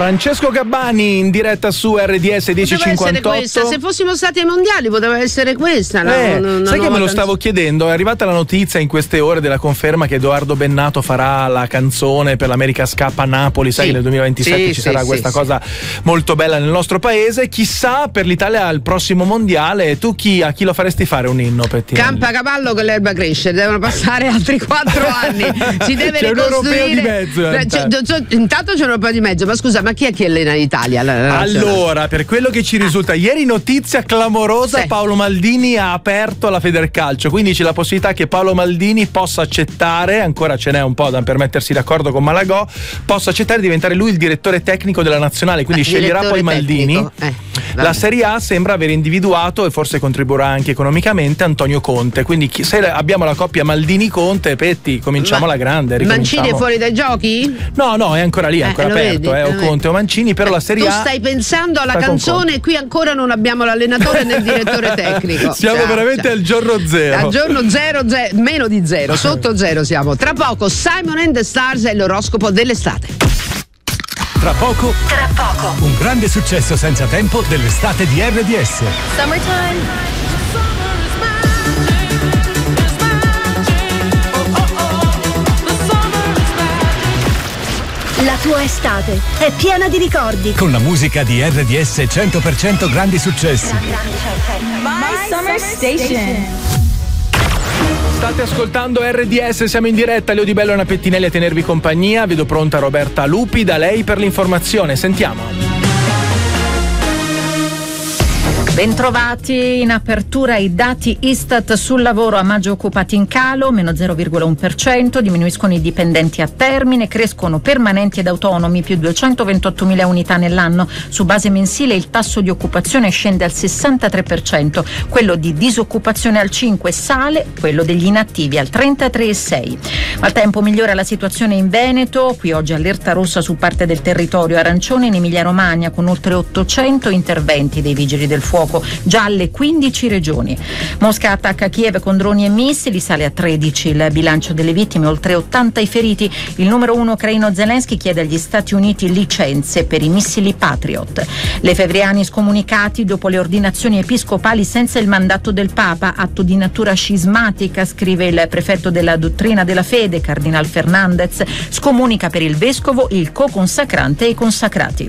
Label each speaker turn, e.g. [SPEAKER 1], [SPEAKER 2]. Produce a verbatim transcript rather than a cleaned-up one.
[SPEAKER 1] Francesco Gabbani in diretta su R D S dieci cinquantotto.
[SPEAKER 2] Questa. Se fossimo stati ai mondiali poteva essere questa. No?
[SPEAKER 1] Eh,
[SPEAKER 2] una, una
[SPEAKER 1] sai che me lo
[SPEAKER 2] canzone.
[SPEAKER 1] stavo chiedendo? È arrivata la notizia in queste ore della conferma che Edoardo Bennato farà la canzone per l'America Scappa a Napoli. Sai
[SPEAKER 2] sì.
[SPEAKER 1] che nel duemilaventisette
[SPEAKER 2] sì,
[SPEAKER 1] ci
[SPEAKER 2] sì,
[SPEAKER 1] sarà
[SPEAKER 2] sì,
[SPEAKER 1] questa
[SPEAKER 2] sì.
[SPEAKER 1] cosa molto bella nel nostro paese. Chissà per l'Italia al prossimo mondiale. Tu chi, a chi lo faresti fare un inno, Pettinelli?
[SPEAKER 2] Campa cavallo che l'erba cresce, devono passare altri quattro anni. Si deve
[SPEAKER 1] c'è
[SPEAKER 2] ricostruire.
[SPEAKER 1] un europeo di mezzo.
[SPEAKER 2] C'è, c'è, intanto c'è un europeo di mezzo, ma scusa, ma chi è che allena l'Italia? La, la
[SPEAKER 1] allora, per quello che ci risulta, ieri notizia clamorosa,
[SPEAKER 2] sì.
[SPEAKER 1] Paolo Maldini ha aperto la Federcalcio, quindi c'è la possibilità che Paolo Maldini possa accettare, ancora ce n'è un po' da per mettersi d'accordo con Malagò, possa accettare di diventare lui il direttore tecnico della nazionale, quindi
[SPEAKER 2] eh,
[SPEAKER 1] sceglierà poi Maldini.
[SPEAKER 2] Eh,
[SPEAKER 1] la Serie A sembra aver individuato, e forse contribuirà anche economicamente, Antonio Conte, quindi chi, se abbiamo la coppia Maldini-Conte, Petti, cominciamo
[SPEAKER 2] ma,
[SPEAKER 1] alla grande.
[SPEAKER 2] Mancini è fuori dai giochi?
[SPEAKER 1] No, no, è ancora lì, è ancora
[SPEAKER 2] eh,
[SPEAKER 1] aperto,
[SPEAKER 2] vedi,
[SPEAKER 1] eh, o Conte o Mancini, però
[SPEAKER 2] eh,
[SPEAKER 1] la Serie
[SPEAKER 2] tu
[SPEAKER 1] A...
[SPEAKER 2] Tu stai pensando alla canzone e qui ancora non abbiamo l'allenatore né il direttore tecnico.
[SPEAKER 1] Siamo
[SPEAKER 2] ciao,
[SPEAKER 1] veramente
[SPEAKER 2] ciao.
[SPEAKER 1] al giorno zero.
[SPEAKER 2] Al giorno zero, zero, meno di zero, sotto zero siamo. Tra poco Simon and the Stars è l'oroscopo dell'estate.
[SPEAKER 3] Tra poco,
[SPEAKER 4] Tra poco,
[SPEAKER 3] un grande successo senza tempo dell'estate di R D S.
[SPEAKER 4] Summertime. La tua estate è piena di ricordi.
[SPEAKER 3] Con la musica di R D S cento per cento grandi successi.
[SPEAKER 4] My Summer Station.
[SPEAKER 1] State ascoltando R D S, siamo in diretta, Leo Di Bello e Anna Pettinelli a tenervi compagnia. Vedo pronta Roberta Lupi, da lei per l'informazione. Sentiamo.
[SPEAKER 5] Bentrovati, in apertura i dati Istat sul lavoro a maggio occupati in calo, meno zero virgola uno per cento, diminuiscono i dipendenti a termine, crescono permanenti ed autonomi più duecentoventottomila unità nell'anno. Su base mensile il tasso di occupazione scende al sessantatré per cento, quello di disoccupazione al cinque per cento sale, quello degli inattivi al trentatré virgola sei per cento. Al tempo migliora la situazione in Veneto, qui oggi allerta rossa su parte del territorio, arancione in Emilia Romagna con oltre ottocento interventi dei vigili del fuoco, già alle quindici regioni. Mosca attacca Kiev con droni e missili, sale a tredici il bilancio delle vittime, oltre ottanta i feriti. Il numero uno ucraino Zelensky chiede agli Stati Uniti licenze per i missili Patriot. Lefebvriani scomunicati dopo le ordinazioni episcopali senza il mandato del Papa, atto di natura scismatica, scrive il prefetto della dottrina della fede, Cardinal Fernandez, scomunica per il vescovo, il co-consacrante e i consacrati.